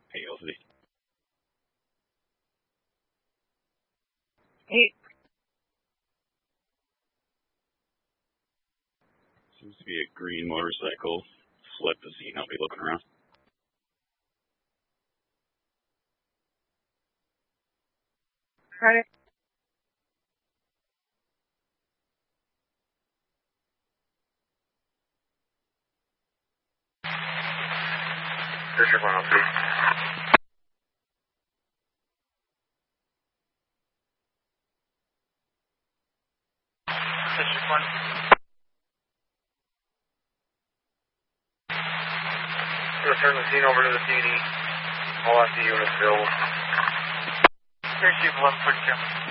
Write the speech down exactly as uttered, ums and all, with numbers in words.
Hey, Ozzy. Hey. Seems to be a green motorcycle. Flip the scene. I'll be looking around. Ready? District one oh three. District one. We'll turn the scene over to the P D. All I see units filled. Here's Chief eleven thirty-two.